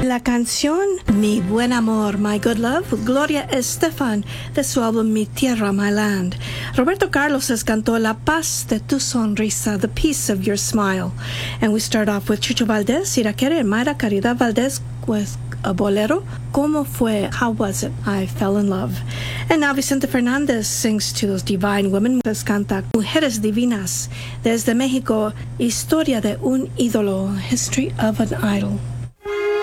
La canción Mi Buen Amor, My Good Love, Gloria Estefan, de su álbum Mi Tierra, My Land. Roberto Carlos les cantó La Paz de tu Sonrisa, The Peace of Your Smile. And we start off with Chucho Valdés, Iraquere, and Mayra Caridad Valdés with a bolero, ¿Cómo fue? How was it? I fell in love. And now Vicente Fernández sings to those divine women. Les canta Mujeres Divinas. Desde México, Historia de un ídolo, History of an Idol.